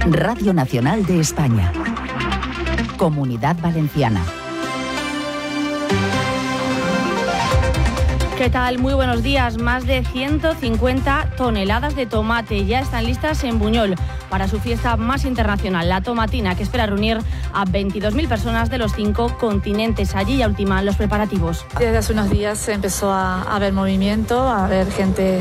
Radio Nacional de España. Comunidad Valenciana. ¿Qué tal? Muy buenos días. Más de 150 toneladas de tomate ya están listas en Buñol para su fiesta más internacional, la Tomatina, que espera reunir a 22.000 personas de los 5 continentes. Allí ya ultiman los preparativos. Desde hace unos días se empezó a haber movimiento, a ver gente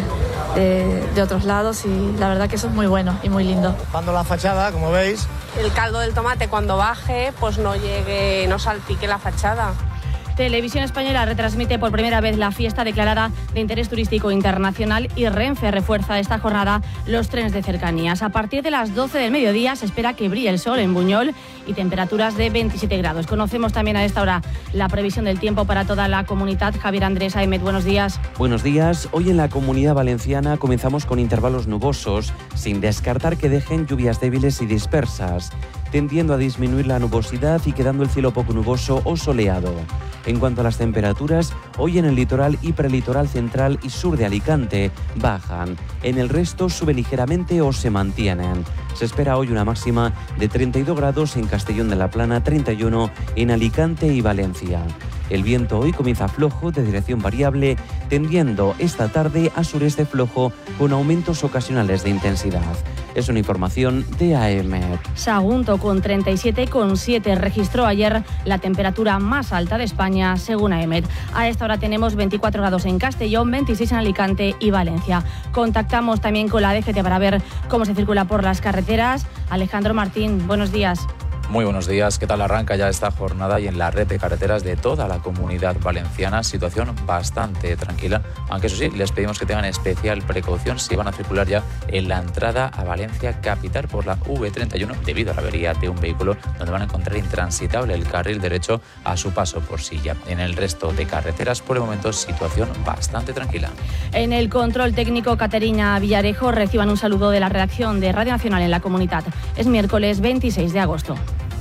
de otros lados, y la verdad que eso es muy bueno y muy lindo. Dando la fachada, como veis. El caldo del tomate, cuando baje, pues no salpique la fachada. Televisión Española retransmite por primera vez la fiesta declarada de interés turístico internacional, y Renfe refuerza esta jornada los trenes de cercanías. A partir de las 12 del mediodía se espera que brille el sol en Buñol y temperaturas de 27 grados. Conocemos también a esta hora la previsión del tiempo para toda la comunidad. Javier Andrés Aimet, buenos días. Buenos días. Hoy en la Comunidad Valenciana comenzamos con intervalos nubosos, sin descartar que dejen lluvias débiles y dispersas, tendiendo a disminuir la nubosidad y quedando el cielo poco nuboso o soleado. En cuanto a las temperaturas, hoy en el litoral y prelitoral central y sur de Alicante bajan. En el resto sube ligeramente o se mantienen. Se espera hoy una máxima de 32 grados en Castellón de la Plana, 31 en Alicante y Valencia. El viento hoy comienza flojo, de dirección variable, tendiendo esta tarde a sureste flojo con aumentos ocasionales de intensidad. Es una información de AEMET. Sagunto, con 37,7, registró ayer la temperatura más alta de España, según AEMET. A esta hora tenemos 24 grados en Castellón, 26 en Alicante y Valencia. Contactamos también con la DGT para ver cómo se circula por las carreteras. Alejandro Martín, buenos días. Muy buenos días. ¿Qué tal arranca ya esta jornada? Y en la red de carreteras de toda la Comunidad Valenciana, situación bastante tranquila, aunque eso sí, les pedimos que tengan especial precaución si van a circular ya en la entrada a Valencia capital por la V31 debido a la avería de un vehículo, donde van a encontrar intransitable el carril derecho a su paso por Silla. En el resto de carreteras, por el momento, situación bastante tranquila. En el control técnico, Caterina Villarejo. Reciban un saludo de la redacción de Radio Nacional en la Comunidad. Es miércoles 26 de agosto.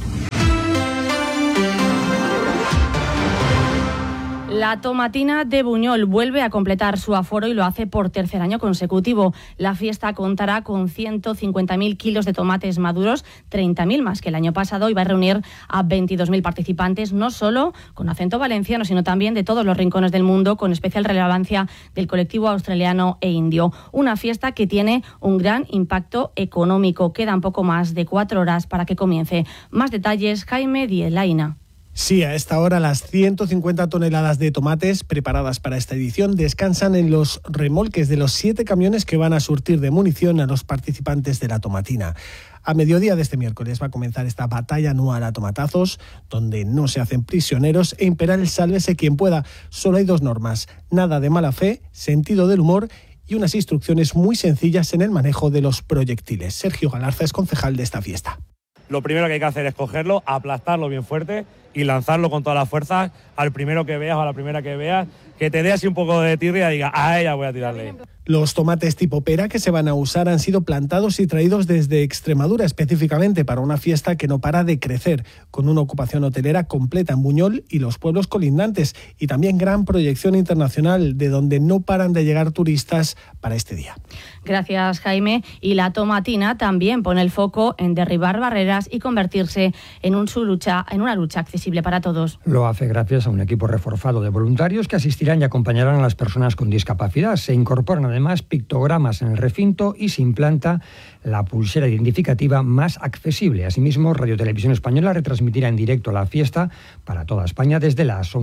La Tomatina de Buñol vuelve a completar su aforo y lo hace por tercer año consecutivo. La fiesta contará con 150.000 kilos de tomates maduros, 30.000 más que el año pasado, y va a reunir a 22.000 participantes, no solo con acento valenciano, sino también de todos los rincones del mundo, con especial relevancia del colectivo australiano e indio. Una fiesta que tiene un gran impacto económico. Quedan poco más de 4 horas para que comience. Más detalles, Jaime Dielaina. Sí, a esta hora las 150 toneladas de tomates preparadas para esta edición descansan en los remolques de los 7 camiones que van a surtir de munición a los participantes de la Tomatina. A mediodía de este miércoles va a comenzar esta batalla anual a tomatazos, donde no se hacen prisioneros e impera el sálvese quien pueda. Solo hay 2 normas: nada de mala fe, sentido del humor y unas instrucciones muy sencillas en el manejo de los proyectiles. Sergio Galarza es concejal de esta fiesta. Lo primero que hay que hacer es cogerlo, aplastarlo bien fuerte y lanzarlo con todas las fuerzas al primero que veas o a la primera que veas, que te dé así un poco de tirria y diga, a ella voy a tirarle. Los tomates tipo pera que se van a usar han sido plantados y traídos desde Extremadura específicamente para una fiesta que no para de crecer, con una ocupación hotelera completa en Buñol y los pueblos colindantes, y también gran proyección internacional de donde no paran de llegar turistas para este día. Gracias, Jaime. Y la Tomatina también pone el foco en derribar barreras y convertirse en una lucha accesible para todos. Lo hace gracias a un equipo reforzado de voluntarios que asistirán y acompañarán a las personas con discapacidad. Se incorporan además pictogramas en el recinto y se implanta la pulsera identificativa más accesible. Asimismo, Radio Televisión Española retransmitirá en directo la fiesta para toda España desde las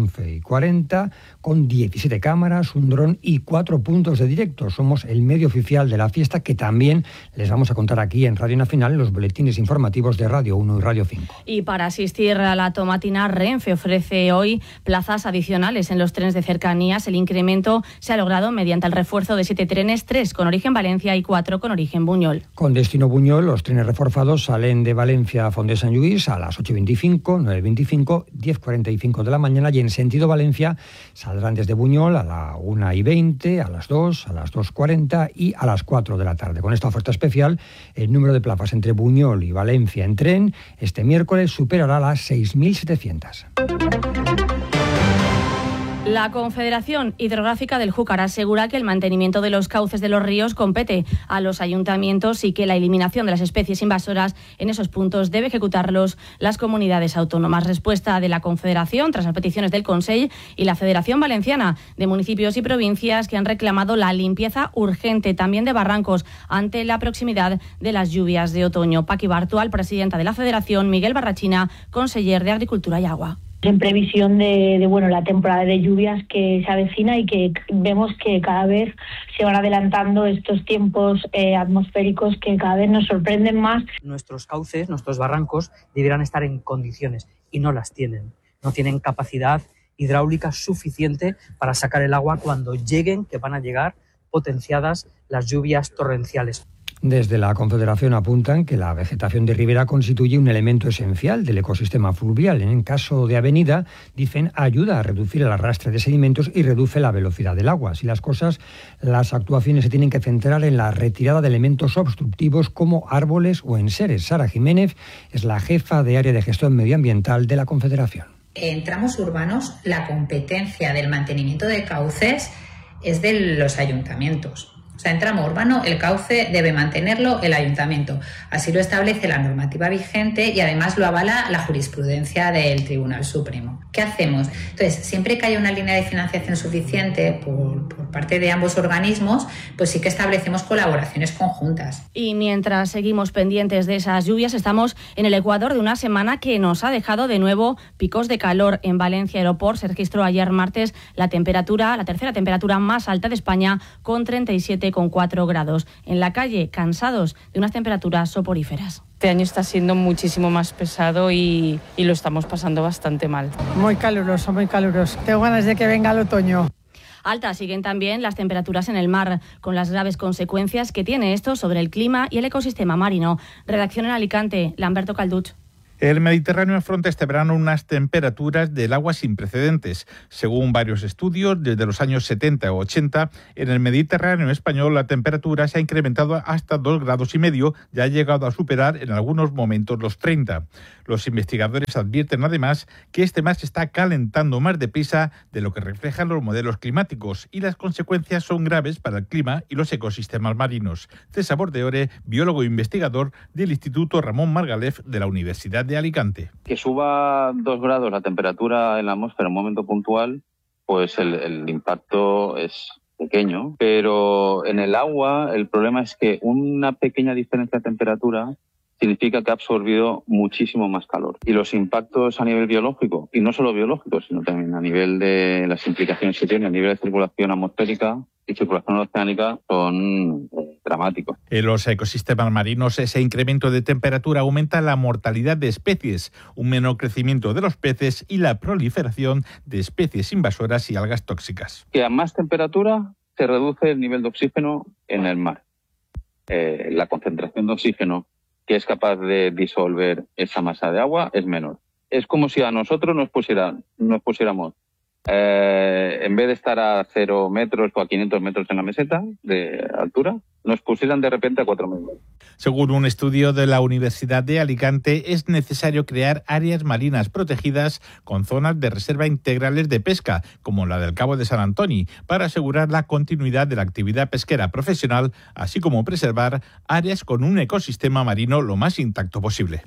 11:40 con 17 cámaras, un dron y 4 puntos de directo. Somos el medio oficial de la fiesta, que también les vamos a contar aquí en Radio Nacional en los boletines informativos de Radio 1 y Radio 5. Y para asistir a la Tomatina, Renfe ofrece hoy plazas adicionales en los trenes de cercanías. El incremento se ha logrado mediante el refuerzo de 7 trenes, 3 con origen Valencia y 4 con origen Buñol. Con destino Buñol, los trenes reforzados salen de Valencia a Font de Sant Lluís a las 8:25, 9:25, 10:45 de la mañana, y en sentido Valencia saldrán desde Buñol a la 1:20, a las 2, a las 2:40 y a las 4 de la tarde. Con esta oferta especial, el número de plazas entre Buñol y Valencia en tren este miércoles superará las 6.700. La Confederación Hidrográfica del Júcar asegura que el mantenimiento de los cauces de los ríos compete a los ayuntamientos y que la eliminación de las especies invasoras en esos puntos debe ejecutarlos las comunidades autónomas. Respuesta de la Confederación tras las peticiones del Consell y la Federación Valenciana de Municipios y Provincias, que han reclamado la limpieza urgente también de barrancos ante la proximidad de las lluvias de otoño. Paqui Bartual, presidenta de la Federación, Miguel Barrachina, conseller de Agricultura y Agua. En previsión de la temporada de lluvias que se avecina y que vemos que cada vez se van adelantando estos tiempos atmosféricos que cada vez nos sorprenden más. Nuestros cauces, nuestros barrancos deberán estar en condiciones y no las tienen. No tienen capacidad hidráulica suficiente para sacar el agua cuando lleguen, que van a llegar potenciadas las lluvias torrenciales. Desde la Confederación apuntan que la vegetación de ribera constituye un elemento esencial del ecosistema fluvial. En caso de avenida, dicen, ayuda a reducir el arrastre de sedimentos y reduce la velocidad del agua. Así las actuaciones se tienen que centrar en la retirada de elementos obstructivos como árboles o enseres. Sara Jiménez es la jefa de área de gestión medioambiental de la Confederación. En tramos urbanos, la competencia del mantenimiento de cauces es de los ayuntamientos. O sea, en tramo urbano el cauce debe mantenerlo el ayuntamiento. Así lo establece la normativa vigente y además lo avala la jurisprudencia del Tribunal Supremo. ¿Qué hacemos? Entonces, siempre que haya una línea de financiación suficiente por parte de ambos organismos, pues sí que establecemos colaboraciones conjuntas. Y mientras seguimos pendientes de esas lluvias, estamos en el ecuador de una semana que nos ha dejado de nuevo picos de calor. En Valencia Aeroport se registró ayer martes la tercera temperatura más alta de España, con 37,4 grados. En la calle, cansados de unas temperaturas soporíferas. Este año está siendo muchísimo más pesado y lo estamos pasando bastante mal. Muy caluroso, muy caluroso. Tengo ganas de que venga el otoño. Altas siguen también las temperaturas en el mar, con las graves consecuencias que tiene esto sobre el clima y el ecosistema marino. Redacción en Alicante, Lamberto Calduch. El Mediterráneo afronta este verano unas temperaturas del agua sin precedentes. Según varios estudios, desde los años 70 o 80, en el Mediterráneo español la temperatura se ha incrementado hasta 2,5 grados y ha llegado a superar en algunos momentos los 30. Los investigadores advierten además que este mar se está calentando más deprisa de lo que reflejan los modelos climáticos y las consecuencias son graves para el clima y los ecosistemas marinos. César Bordeore, biólogo e investigador del Instituto Ramón Margalef de la Universidad de Alicante. Que suba 2 grados la temperatura en la atmósfera en un momento puntual, pues el impacto es pequeño, pero en el agua el problema es que una pequeña diferencia de temperatura significa que ha absorbido muchísimo más calor. Y los impactos a nivel biológico, y no solo biológico, sino también a nivel de las implicaciones que tiene a nivel de circulación atmosférica y circulación oceánica, son dramáticos. En los ecosistemas marinos, ese incremento de temperatura aumenta la mortalidad de especies, un menor crecimiento de los peces y la proliferación de especies invasoras y algas tóxicas. Que a más temperatura se reduce el nivel de oxígeno en el mar. La concentración de oxígeno que es capaz de disolver esa masa de agua es menor. Es como si a nosotros nos pusiéramos, en vez de estar a 0 metros o a 500 metros en la meseta de altura, nos pusieran de repente a 4 metros. Según un estudio de la Universidad de Alicante, es necesario crear áreas marinas protegidas con zonas de reserva integrales de pesca, como la del Cabo de San Antoni, para asegurar la continuidad de la actividad pesquera profesional, así como preservar áreas con un ecosistema marino lo más intacto posible.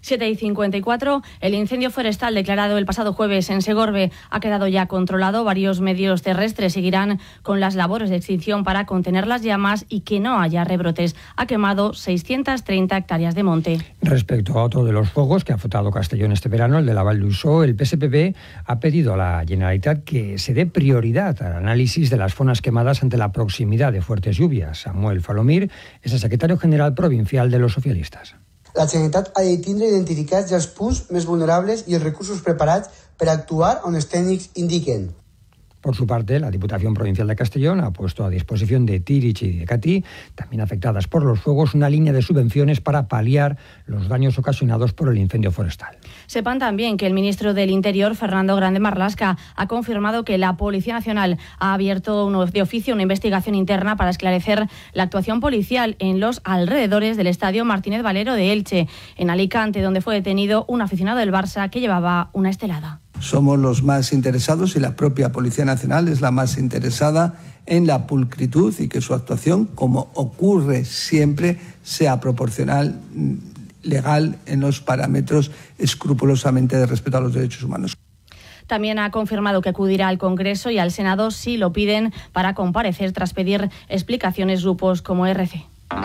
7:54, el incendio forestal declarado el pasado jueves en Segorbe ha quedado ya controlado. Varios medios terrestres seguirán con las labores de extinción para contener las llamas y que no haya rebrotes. Ha quemado 630 hectáreas de monte. Respecto a otro de los fuegos que ha azotado Castellón este verano, el de la Val d'Usó, el PSPB ha pedido a la Generalitat que se dé prioridad al análisis de las zonas quemadas ante la proximidad de fuertes lluvias. Samuel Falomir es el secretario general provincial de los socialistas. La Generalitat ha de tindre identificats els punts més vulnerables i els recursos preparats per actuar on els tècnics indiquen. Por su parte, la Diputación Provincial de Castellón ha puesto a disposición de Tirich y de Catí, también afectadas por los fuegos, una línea de subvenciones para paliar los daños ocasionados por el incendio forestal. Sepan también que el ministro del Interior, Fernando Grande Marlaska, ha confirmado que la Policía Nacional ha abierto de oficio una investigación interna para esclarecer la actuación policial en los alrededores del Estadio Martínez Valero de Elche, en Alicante, donde fue detenido un aficionado del Barça que llevaba una estelada. Somos los más interesados y la propia Policía Nacional es la más interesada en la pulcritud y que su actuación, como ocurre siempre, sea proporcional, legal, en los parámetros escrupulosamente de respeto a los derechos humanos. También ha confirmado que acudirá al Congreso y al Senado si lo piden para comparecer tras pedir explicaciones grupos como RC.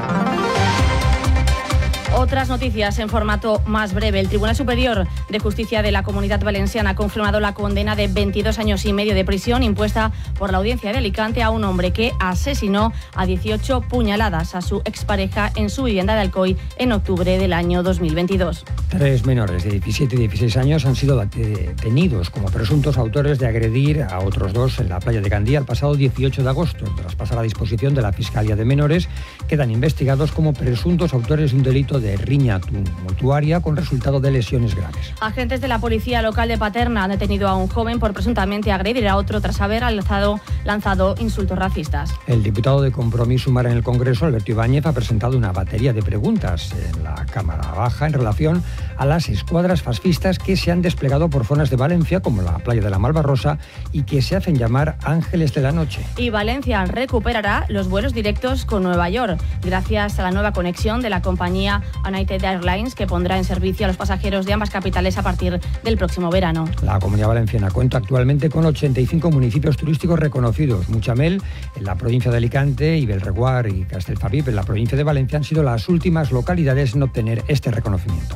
Otras noticias en formato más breve. El Tribunal Superior de Justicia de la Comunidad Valenciana ha confirmado la condena de 22 años y medio de prisión impuesta por la Audiencia de Alicante a un hombre que asesinó a 18 puñaladas a su expareja en su vivienda de Alcoy en octubre del año 2022. 3 menores de 17 y 16 años han sido detenidos como presuntos autores de agredir a otros 2 en la playa de Gandía el pasado 18 de agosto. Tras pasar a disposición de la Fiscalía de Menores, quedan investigados como presuntos autores de un delito de riña tumultuaria con resultado de lesiones graves. Agentes de la Policía Local de Paterna han detenido a un joven por presuntamente agredir a otro tras haber lanzado insultos racistas. El diputado de Compromís Sumar en el Congreso, Alberto Ibáñez, ha presentado una batería de preguntas en la Cámara Baja en relación a las escuadras fascistas que se han desplegado por zonas de Valencia, como la playa de la Malvarrosa, y que se hacen llamar Ángeles de la Noche. Y Valencia recuperará los vuelos directos con Nueva York, gracias a la nueva conexión de la compañía United Airlines, que pondrá en servicio a los pasajeros de ambas capitales a partir del próximo verano. La Comunidad Valenciana cuenta actualmente con 85 municipios turísticos reconocidos. Muchamel, en la provincia de Alicante, y Belreguard y Castellfabib, en la provincia de Valencia, han sido las últimas localidades en obtener este reconocimiento.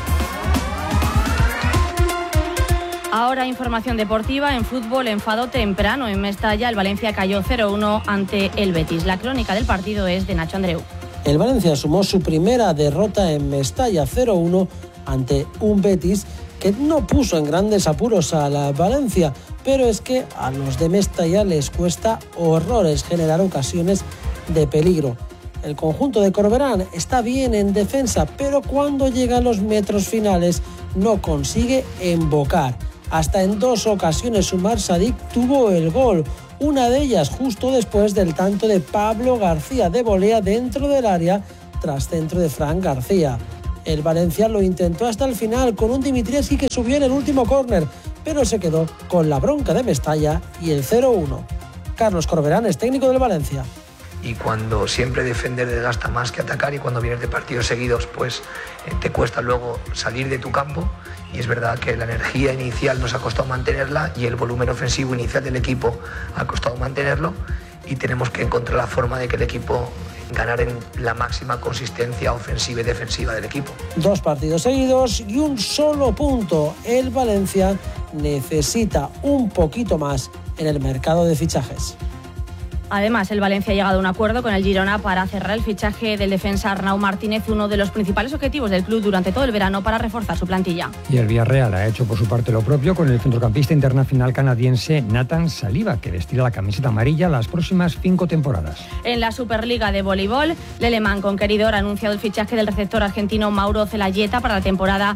Ahora información deportiva. En fútbol, enfado temprano en Mestalla. El Valencia cayó 0-1 ante el Betis. La crónica del partido es de Nacho Andreu. El Valencia sumó su primera derrota en Mestalla 0-1 ante un Betis que no puso en grandes apuros a la Valencia, pero es que a los de Mestalla les cuesta horrores generar ocasiones de peligro. El conjunto de Corberán está bien en defensa, pero cuando llegan los metros finales no consigue embocar. Hasta en 2 ocasiones Sumar Sadik tuvo el gol, una de ellas justo después del tanto de Pablo García de volea dentro del área tras centro de Fran García. El Valencia lo intentó hasta el final con un Dimitrievski que subió en el último córner, pero se quedó con la bronca de Mestalla y el 0-1. Carlos Corberán es técnico del Valencia. Y cuando siempre defender desgasta más que atacar, y cuando vienes de partidos seguidos pues te cuesta luego salir de tu campo, y es verdad que la energía inicial nos ha costado mantenerla y el volumen ofensivo inicial del equipo ha costado mantenerlo, y tenemos que encontrar la forma de que el equipo ganar en la máxima consistencia ofensiva y defensiva del equipo. 2 partidos seguidos y un solo punto. El Valencia necesita un poquito más en el mercado de fichajes. Además, el Valencia ha llegado a un acuerdo con el Girona para cerrar el fichaje del defensa Arnau Martínez, uno de los principales objetivos del club durante todo el verano para reforzar su plantilla. Y el Villarreal ha hecho por su parte lo propio con el centrocampista internacional canadiense Nathan Saliba, que vestirá la camiseta amarilla las próximas 5 temporadas. En la Superliga de voleibol, Leleman Conqueridor ha anunciado el fichaje del receptor argentino Mauro Zelayeta para la temporada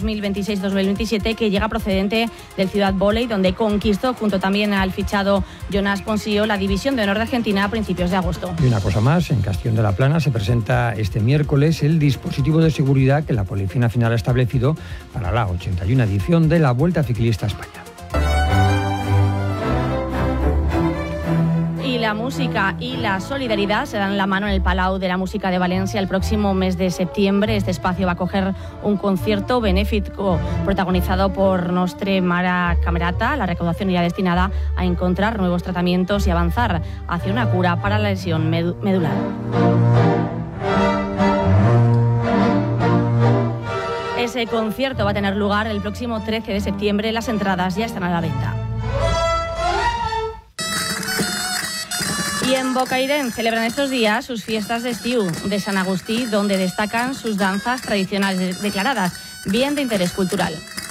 2026-2027, que llega procedente del Ciudad Volley, donde conquistó, junto también al fichado Jonas Ponsío, la división de honor de Argentina a principios de agosto. Y una cosa más, en Castellón de la Plana se presenta este miércoles el dispositivo de seguridad que la Policía Nacional ha establecido para la 81 edición de la Vuelta Ciclista a España. Y la música y la solidaridad se dan la mano en el Palau de la Música de Valencia el próximo mes de septiembre. Este espacio va a acoger un concierto benéfico protagonizado por Nostre Mare Camerata. La recaudación irá destinada a encontrar nuevos tratamientos y avanzar hacia una cura para la lesión medular. Ese concierto va a tener lugar el próximo 13 de septiembre. Las entradas ya están a la venta. Y en Bocairent celebran estos días sus fiestas de estiu de Sant Agustí, donde destacan sus danzas tradicionales declaradas bien de interés cultural.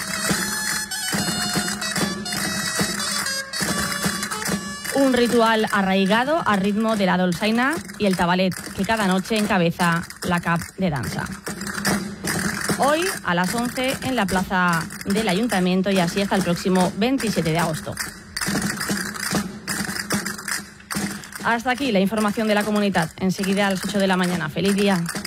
Un ritual arraigado al ritmo de la dolçaina y el tabalet, que cada noche encabeza la cap de danza. Hoy a las 11 en la plaza del Ayuntamiento y así hasta el próximo 27 de agosto. Hasta aquí la información de la comunidad. Enseguida a las 8 de la mañana. ¡Feliz día!